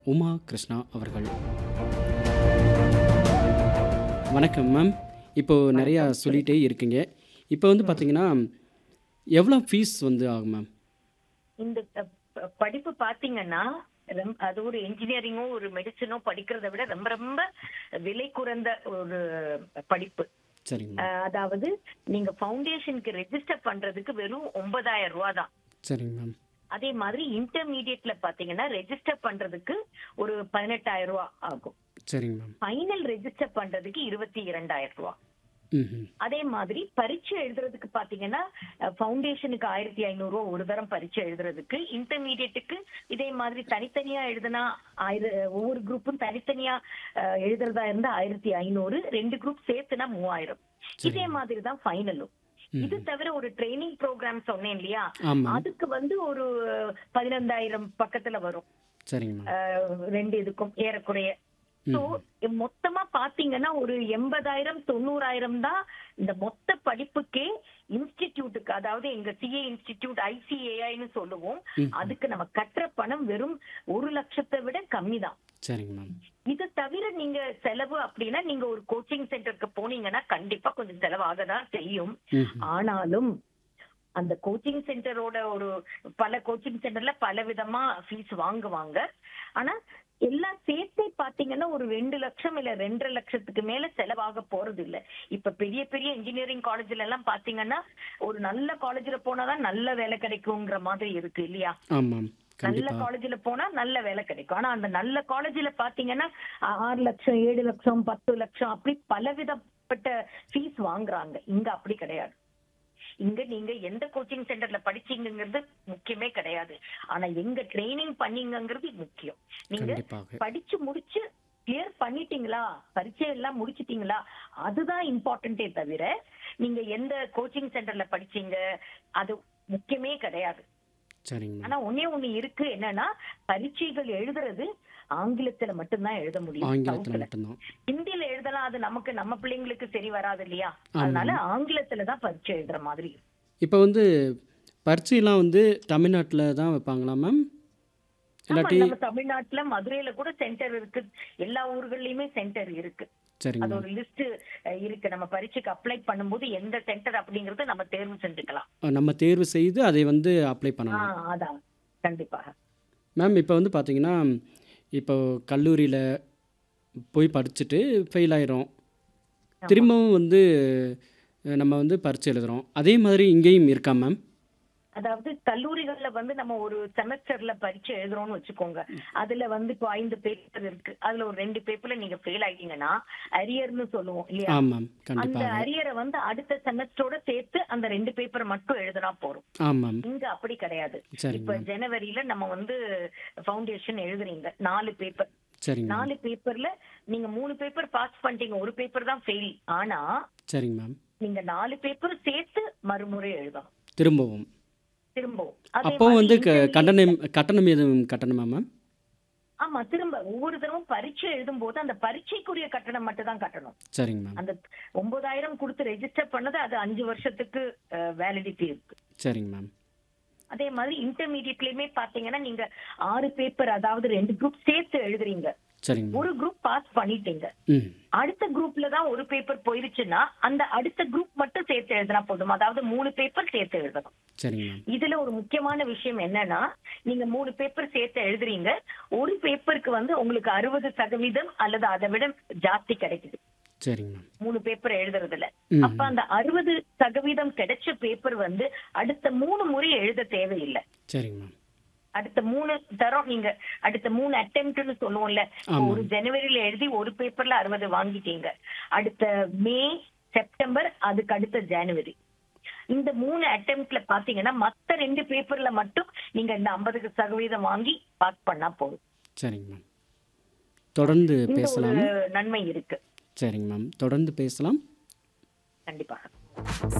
உமா கிருஷ்ணா அவர்கள். வணக்கம் மேம். இப்போ நிறையா வணக்கம். சொல்லுங்க. சொல்லிட்டே இருக்கீங்க. இப்போ வந்து ம். பார்த்தீங்கன்னா, எவ்வளோ ஃபீஸ் வந்து ஆகும் மேம்? இந்த படிப்பு பார்த்தீங்கன்னா, அது ஒரு என்ஜினியரிங்கோ, ஒரு மெடிசினோ படிக்கிறத விட ரொம்ப ரொம்ப விலை குறைந்த ஒரு படிப்பு. சரிங்க மேம். அதாவது நீங்க ஃபவுண்டேஷனுக்கு ரெஜிஸ்டர் பண்றதுக்கு வெறும் 9,000 ரூபா தான். சரிங்க மேம். அதே மாதிரி இன்டர்மீடியட்ல பாத்தீங்கன்னா ரெஜிஸ்டர் பண்றதுக்கு ஒரு 18,000 ரூபா ஆகும். சரிங்க மேம். ஃபைனல் ரெஜிஸ்டர் பண்றதுக்கு 22,000 ரூபா. ம்ஹ்ம். அதே மாதிரி பரீட்சை எழுதுறதுக்கு பாத்தீங்கன்னா ஃபவுண்டேஷனுக்கு 1,500 ரூபா ஒரு தரம் பரீட்சை எழுதுறதுக்கு, இன்டர்மீடியட்டுக்கு இதே மாதிரி தனித்தனியா எழுதுனா ஒவ்வொரு குரூப்பும் தனித்தனியா எழுதுறதா இருந்தா 1,500, 2 குரூப் சேர்த்துனா 3,000. இதே சரிங்க மேம். மாதிரி தான் ஃபைனலும். இது ம்ஹ்ம். தவிர ஒரு ட்ரைனிங் ப்ரோக்ராம் சொன்னேன் இல்லையா, ஆமாம். அதுக்கு வந்து ஒரு 15,000 பக்கத்துல வரும். சரிங்க மேம். 2 இதுக்கும் ஏறக்குறைய. சோ ம்ஹ்ம். மொத்தமா பாத்தீங்கன்னா ஒரு 80,000 90,000 தான் இந்த மொத்த படிப்புக்கே. இன்ஸ்டிடியூட்டுக்கு, அதாவது எங்க சிஏ இன்ஸ்டிடியூட் ஐசிஏஐன்னு சொல்லுவோம், ம்ஹ்ம். அதுக்கு நம்ம கட்டுற பணம் வெறும் 1,00,000 விட கம்மி தான். சரிங்க மேம். இது தவிர நீங்க செலவு அப்படின்னா நீங்க ஒரு கோச்சிங் சென்டருக்கு போனீங்கன்னா கண்டிப்பா கொஞ்சம் செலவாக தான் செய்யும். ம்ஹ்ம். ஆனாலும் அந்த கோச்சிங் சென்டரோட ஒரு பல கோச்சிங் சென்டர்ல பல விதமா ஃபீஸ் வாங்குவாங்க. ஆனா எல்லாம் சேர்த்தே பாத்தீங்கன்னா ஒரு 2 லட்சம் இல்ல 2.5 லட்சத்துக்கு மேல செலவாக போறது இல்ல. இப்ப பெரிய பெரிய இன்ஜினியரிங் காலேஜ்ல எல்லாம் பாத்தீங்கன்னா ஒரு நல்ல காலேஜ்ல போனாதான் நல்ல வேலை கிடைக்குங்கிற மாதிரி இருக்கு இல்லையா? ஆமாம். நல்ல கண்டிப்பா. காலேஜ்ல போனா நல்ல வேலை கிடைக்கும். ஆனா அந்த நல்ல காலேஜ்ல பாத்தீங்கன்னா 6 லட்சம் 7 லட்சம் 10 லட்சம் அப்படி பலவிதப்பட்ட ஃபீஸ் வாங்குறாங்க. இங்க அப்படி கிடையாது. இங்க நீங்க எந்த கோச்சிங் சென்டர்ல படிச்சீங்கிறது முக்கியமே கிடையாது. ஆனா எங்க ட்ரைனிங் பண்ணீங்கிறது முக்கியம். நீங்க கண்டிப்பாக. படிச்சு முடிச்சு கிளியர் பண்ணிட்டீங்களா, பரீட்சை எல்லாம் முடிச்சிட்டீங்களா, அதுதான் இம்பார்ட்டன்டே தவிர நீங்க எந்த கோச்சிங் சென்டர்ல படிச்சீங்க அது முக்கியமே கிடையாது. சரிங்க மேம். ஆனா ஒண்ணே ஒண்ணு இருக்கு, என்னன்னா பரீட்சைகள் எழுதுறது ஆங்கிலத்துல மட்டும்தான் எழுத முடியும் ஆங்கிலத்தில் சவுத்துல. மட்டும்தான். ஹிந்தில எழுதலாம், அது நமக்கு நம்ம பிள்ளைங்களுக்கு சரி வராது இல்லையா? அதனால ஆமாம். ஆங்கிலத்துல தான் பரீட்சை எழுதுற மாதிரி இருக்கும். இப்போ வந்து பரீட்சைலாம் வந்து தமிழ்நாட்டில் தான் வைப்பாங்களா மேம்? ஆமா, இல்லாட்டி நம்ம தமிழ்நாட்டுல மதுரையில கூட சென்டர் இருக்கு. எல்லா ஊர்கள்லயுமே சென்டர் இருக்கு. சரிங்க அது மேம். ஒரு லிஸ்ட் இருக்கு. நம்ம பரீட்சைக்கு அப்ளை பண்ணும்போது எந்த சென்டர் அப்படிங்கறத நம்ம தேர்வு செஞ்சுக்கலாம். நம்ம தேர்வு செய்து அதை வந்து அப்ளை ஆ, பண்ணலாம். அதான் கண்டிப்பாக. மேம் இப்போ வந்து பார்த்தீங்கன்னா, இப்போ கல்லூரியில போய் படிச்சுட்டு ஃபெயில் ஆயிர்றோம். ஆமா. திரும்பவும் வந்து நம்ம வந்து பரீட்சை எழுதுறோம். அதே மாதிரி இங்கேயும் இருக்கா மேம்? அதாவது கல்லூரிகள்ல வந்து நம்ம ஒரு செமஸ்டர்ல பரீட்சை எழுதுறோம்னு வச்சுக்கோங்க. அதுல வந்து இப்போ 5 பேப்பர் இருக்கு. அதுல ஒரு 2 பேப்பர்ல நீங்க ஃபெயில் ஆயிட்டீங்கன்னா அரியர்னு சொல்லுவோம் இல்லையா? ஆமாம். அந்த கண்டிப்பாக. அரியரை வந்து அடுத்த செமஸ்டரோட சேர்த்து அந்த 2 பேப்பர் மட்டும் எழுதினா போறோம். ஆமாம். இங்க அப்படி கிடையாது. சரிங்க இப்ப மேம். ஜனவரியில நம்ம வந்து ஃபவுண்டேஷன் எழுதுறீங்க 4 பேப்பர். சரிங்க மேம். 4 பேப்பர்ல நீங்க 3 பேப்பர் பாஸ் பண்ணிட்டீங்க, ஒரு பேப்பர் தான் ஃபெயில். ஆனா சரிங்க மேம். நீங்க 4 பேப்பர் சேர்த்து மறுமுறை எழுதணும் திரும்பவும். திரும்பவும். அதே அப்போ மாதிரி வந்து இன்டர்மீடியட். கட்டணம் எதுவும் கட்டணுமா மேம்? ஆமா, திரும்ப ஒவ்வொரு தடவும் பரீட்சை எழுதும் போது அந்த பரீட்சைக்குரிய கட்டணம் மட்டும் தான் கட்டணும். சரிங்க மேம். அந்த 9,000 கொடுத்து ரெஜிஸ்டர் பண்ணது அது 5 வருஷத்துக்கு வேலிடிட்டி இருக்கு. சரிங்க மேம். அதே மாதிரி இன்டர்மீடியட்லயுமே பாத்தீங்கன்னா நீங்க 6 பேப்பர், அதாவது 2 குரூப் சேர்த்து எழுதுறீங்க. சரிங்க மேம். ஒரு குரூப் பாஸ் பண்ணிட்டீங்க. ம். அடுத்த குரூப்ல தான் ஒரு பேப்பர் போயிருச்சுன்னா அந்த அடுத்த குரூப் மட்டும் சேர்த்து எழுதினா போதும். அதாவது 3 பேப்பர் சேர்த்து எழுதணும். சரிங்க மேம். இதுல ஒரு முக்கியமான விஷயம் என்னன்னா, நீங்க 3 பேப்பர் சேர்த்து எழுதுறீங்க. ஒரு பேப்பருக்கு வந்து உங்களுக்கு 60% அல்லது அதை விட ஜாஸ்தி கிடைக்குது சரிங்க மேம். 3 பேப்பர் எழுதுறதுல. ம். அப்ப அந்த 60% கிடைச்ச பேப்பர் வந்து அடுத்த 3 முறை எழுத தேவையில்லை. சரிங்க மேம். அடுத்த 3 தரம் நீங்க அடுத்த 3 அட்டெம்ப்ட்னு சொல்லுவோம்ல. ஆமாம். ஒரு ஜனவரியில எழுதி ஒரு பேப்பர்ல 60 வாங்கிட்டீங்க. அடுத்த மே, செப்டம்பர், அதுக்கு அடுத்த ஜனவரி, இந்த 3 அட்டெம்ப்ட்ல பாத்தீங்கன்னா மத்த 2 பேப்பர்ல மட்டும் நீங்க இந்த 50% வாங்கி பாஸ் பண்ணா போதும். சரிங்க மேம். தொடர்ந்து இந்த ஒரு பேசலாம். நன்மை இருக்கு சரிங்க மேம். தொடர்ந்து பேசலாம். கண்டிப்பாக.